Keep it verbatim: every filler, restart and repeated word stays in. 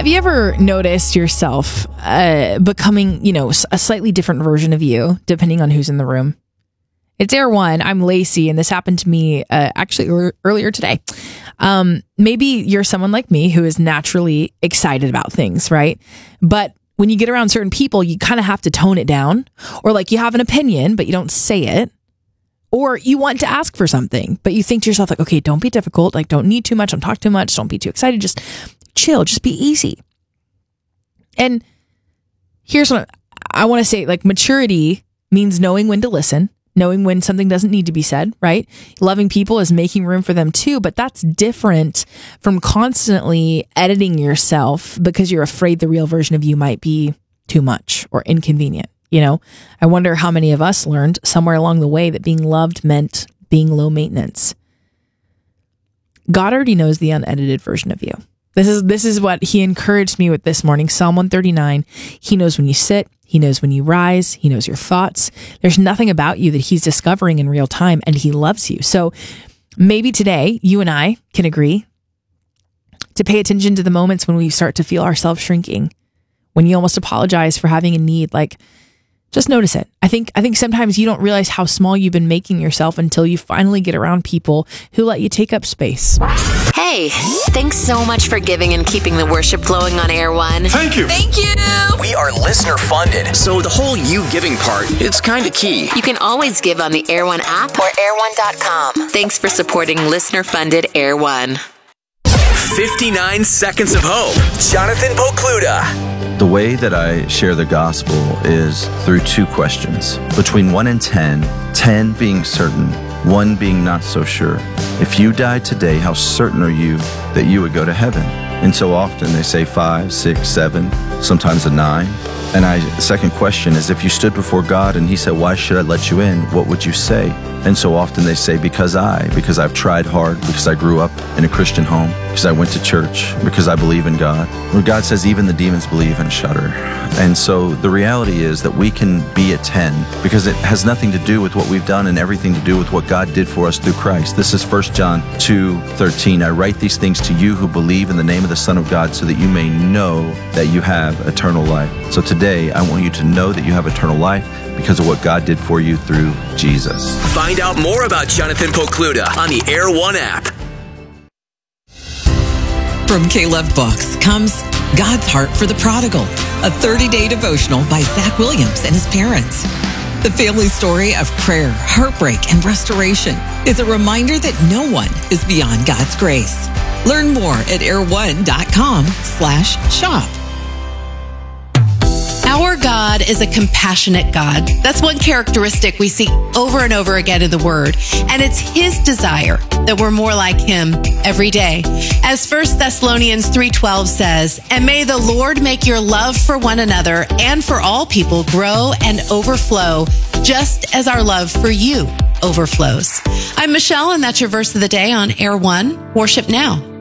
Have you ever noticed yourself uh, becoming, you know, a slightly different version of you, depending on who's in the room? It's Air One. I'm Lacey, and this happened to me uh, actually er- earlier today. Um, maybe you're someone like me who is naturally excited about things, right? But when you get around certain people, you kind of have to tone it down, or like you have an opinion, but you don't say it. Or you want to ask for something, but you think to yourself like, okay, don't be difficult. Like, don't need too much. Don't talk too much. Don't be too excited. Just chill. Just be easy. And here's what I want to say. Like, maturity means knowing when to listen, knowing when something doesn't need to be said, right? Loving people is making room for them too, but that's different from constantly editing yourself because you're afraid the real version of you might be too much or inconvenient. You know, I wonder how many of us learned somewhere along the way that being loved meant being low maintenance. God already knows the unedited version of you. This is this is what he encouraged me with this morning. Psalm one thirty-nine. He knows when you sit. He knows when you rise. He knows your thoughts. There's nothing about you that he's discovering in real time, and he loves you. So maybe today you and I can agree to pay attention to the moments when we start to feel ourselves shrinking, when you almost apologize for having a need. Like, just notice it. I think I think sometimes you don't realize how small you've been making yourself until you finally get around people who let you take up space. Hey, thanks so much for giving and keeping the worship flowing on Air One. Thank you. Thank you. We are listener funded, so the whole you giving part, it's kind of key. You can always give on the Air One app or air one dot com. Thanks for supporting listener funded Air One. fifty-nine Seconds of Hope. Jonathan Pokluda. The way that I share the gospel is through two questions. Between one and ten, ten being certain, one being not so sure. If you died today, how certain are you that you would go to heaven? And so often they say five, six, seven, sometimes a nine. And I, the second question is, if you stood before God and he said, why should I let you in? What would you say? And so often they say, because I, because I've tried hard, because I grew up in a Christian home, because I went to church, because I believe in God. Where God says even the demons believe and shudder. And so the reality is that we can be a ten because it has nothing to do with what we've done and everything to do with what God did for us through Christ. This is First John two thirteen. I write these things to you who believe in the name of the Son of God so that you may know that you have eternal life. So today I want you to know that you have eternal life because of what God did for you through Jesus. Find out more about Jonathan Pokluda on the Air One app. From K-Love Books comes God's Heart for the Prodigal, a thirty-day devotional by Zach Williams and his parents. The family story of prayer, heartbreak, and restoration is a reminder that no one is beyond God's grace. Learn more at air one dot com slash shop. Our God is a compassionate God. That's one characteristic we see over and over again in the Word. And it's His desire that we're more like Him every day. As First Thessalonians three twelve says, and may the Lord make your love for one another and for all people grow and overflow, just as our love for you overflows. I'm Michelle, and that's your verse of the day on Air One. Worship now.